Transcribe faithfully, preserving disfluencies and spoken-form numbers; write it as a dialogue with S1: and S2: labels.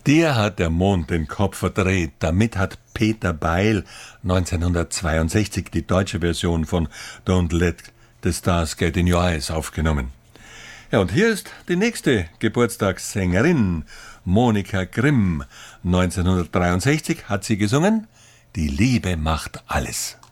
S1: Dir hat der Mond den Kopf verdreht. Damit hat Peter Beil neunzehnhundertzweiundsechzig die deutsche Version von Don't Let the Stars Get in Your Eyes aufgenommen. Ja, und hier ist die nächste Geburtstagssängerin, Monika Grimm. neunzehnhundertdreiundsechzig hat sie gesungen, Die Liebe macht alles.